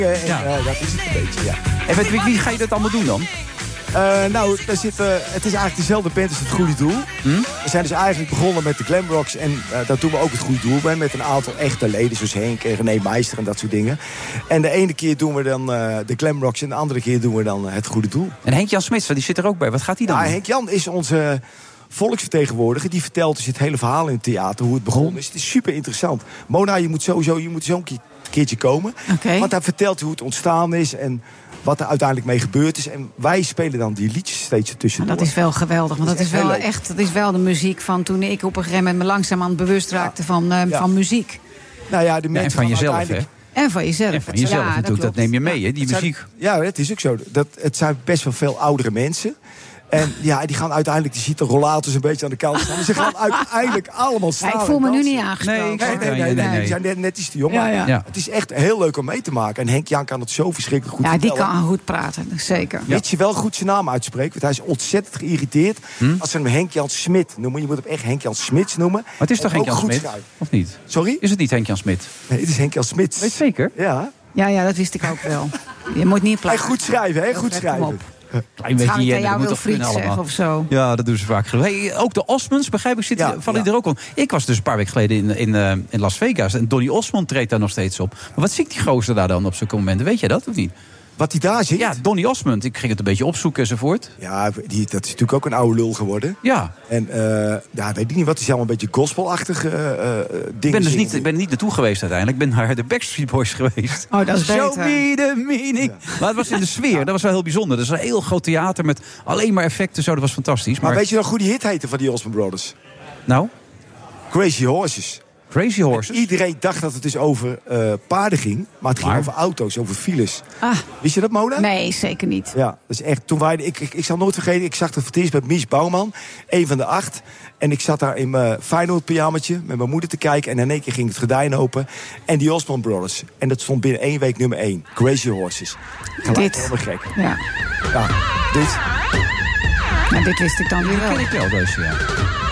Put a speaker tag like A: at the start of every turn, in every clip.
A: Dat is het een beetje, ja.
B: En met wie ga je dat allemaal doen dan?
A: Het is eigenlijk dezelfde band als Het Goede Doel. We zijn dus eigenlijk begonnen met de Glamrocks. En daar doen we ook Het Goede Doel bij. Met een aantal echte leden, zoals Henk en René Meister en dat soort dingen. En de ene keer doen we dan de Glamrocks en de andere keer doen we dan Het Goede Doel.
B: En Henk-Jan Smits, die zit er ook bij. Wat gaat hij dan doen?
A: Henk-Jan is onze volksvertegenwoordiger. Die vertelt dus het hele verhaal in het theater, hoe het begonnen is. Het is super interessant. Mona, je moet zo'n keertje komen.
C: Okay.
A: Want hij vertelt hoe het ontstaan is en wat er uiteindelijk mee gebeurd is. En wij spelen dan die liedjes steeds ertussendoor.
C: Dat is wel geweldig. Want dat is wel de muziek van toen ik op een gegeven moment me langzaamaan bewust raakte van muziek.
A: Nou ja, de mensen
B: en van jezelf, hè?
C: En van jezelf.
B: En van jezelf natuurlijk, dat neem je mee, hè, die muziek.
A: Het is ook zo. Het zijn best wel veel oudere mensen. En die gaan uiteindelijk, die ziet de rollators een beetje aan de kant staan. Maar ze gaan uiteindelijk allemaal staan.
C: Ik voel me nu niet aangesproken.
A: Nee. Die zijn net iets te jong.
C: Ja.
A: Het is echt heel leuk om mee te maken. En Henk-Jan kan het zo verschrikkelijk goed vertellen.
C: Die kan goed praten, zeker.
A: Weet je wel goed zijn naam uitspreekt? Want hij is ontzettend geïrriteerd als ze hem Henk-Jan Smit noemen. Je moet hem echt Henk-Jan Smits noemen.
B: Maar het is toch Henk-Jan Smit? Of niet?
A: Sorry?
B: Is het niet Henk-Jan Smit?
A: Nee, het is Henk-Jan Smits.
B: Weet je zeker?
A: Ja.
C: Ja, dat wist ik ook wel. Je moet niet plaatsen.
A: Goed schrijven, hè? Goed schrijven.
B: Klein beetje
C: gaan we
B: dat
C: jou
B: moet
C: wel
B: toch kunnen
C: friet zeggen
B: allemaal.
C: of zo?
B: Ja, dat doen ze vaak. Hey, ook de Osmonds, begrijp ik, vallen die er ook om. Ik was dus een paar weken geleden in Las Vegas. En Donny Osmond treedt daar nog steeds op. Maar wat zingt die gozer daar dan op zulke momenten? Weet jij dat of niet?
A: Wat hij daar zingt?
B: Ja, Donny Osmond. Ik ging het een beetje opzoeken enzovoort.
A: Ja, dat is natuurlijk ook een oude lul geworden.
B: Ja.
A: En weet ik niet wat. Het is allemaal een beetje gospelachtige dingen.
B: Ik ben er niet naartoe geweest uiteindelijk. Ik ben naar de Backstreet Boys geweest.
C: Oh, dat is beter.
B: Show me the meaning. Ja. Maar het was in de sfeer. Dat was wel heel bijzonder. Dat is een heel groot theater met alleen maar effecten. Zo, dat was fantastisch.
A: Maar weet je nog hoe die hit heette van die Osmond Brothers?
B: Nou?
A: Crazy Horses.
B: Crazy Horses?
A: En iedereen dacht dat het dus over paarden ging. Maar het ging over auto's, over files. Wist je dat, Mona?
C: Nee, zeker niet.
A: Ja, dat is echt. Toen ik zal nooit vergeten, ik zag het voor het eerst met Mies Bouwman. Een van de 8. En ik zat daar in mijn Feyenoord pyjamaatje met mijn moeder te kijken. En in één keer ging het gordijn open. En die Osmond Brothers. En dat stond binnen 1 week nummer 1. Crazy Horses. Gelijk helemaal gek.
C: Ja,
A: dit.
C: Nou, dit wist ik dan weer wel.
B: Dat ken ik wel, deze, ja.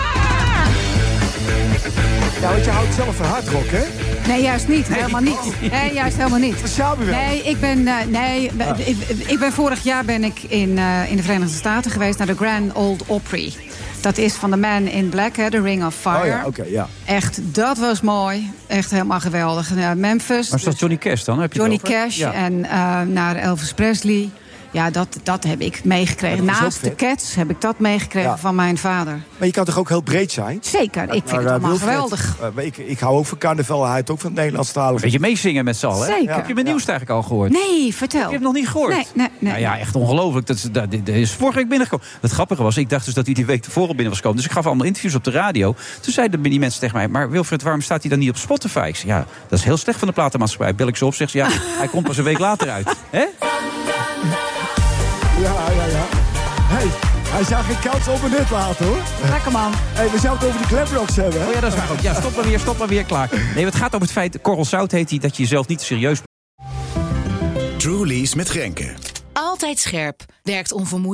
A: Ja, want je houdt zelf van hardrock, hè?
C: Nee, juist niet. Helemaal niet. Nee, juist helemaal niet.
A: Samuel.
C: Nee, ik ben vorig jaar in de Verenigde Staten geweest naar de Grand Ole Opry. Dat is van The Man in Black, hè, The Ring of Fire.
A: Oh ja, oké, ja.
C: Echt, dat was mooi. Echt helemaal geweldig. Memphis.
B: Maar is dat Johnny Cash dan? Heb je
C: Johnny Cash en naar Elvis Presley. Ja, dat heb ik meegekregen. Naast de Cats heb ik dat meegekregen van mijn vader.
A: Maar je kan toch ook heel breed zijn?
C: Zeker, ik vind het allemaal geweldig.
A: Ik hou ook van carnaval, hij heeft ook van het Nederlandstalige.
B: Een beetje meezingen met z'n allen, hè?
C: Zeker.
B: Heb je mijn nieuws eigenlijk al gehoord?
C: Nee, vertel.
B: Ik heb het nog niet gehoord.
C: Nee.
B: Nou ja, echt ongelooflijk. Dat is vorige week binnengekomen. Het grappige was, ik dacht dus dat hij die week tevoren al binnen was gekomen. Dus ik gaf allemaal interviews op de radio. Toen zeiden die mensen tegen mij, maar Wilfred, waarom staat hij dan niet op Spotify? Ik zei, ja, dat is heel slecht van de platenmaatschappij. Bel ik ze op, zegt ze, ja, hij komt pas een week later uit. Hè?
A: Ja. Hij zou geen kans op een nut laten, hoor.
C: Lekker, man.
A: We zouden het over de Glamrocks hebben, hè?
B: Oh ja, dat is waar ook. Ja, stop maar weer, klaar. Nee, het gaat over het feit, Korrel Zout heet hij, dat je jezelf niet serieus...
D: Truly's met Grenke.
E: Altijd scherp. Werkt onvermoeibaar.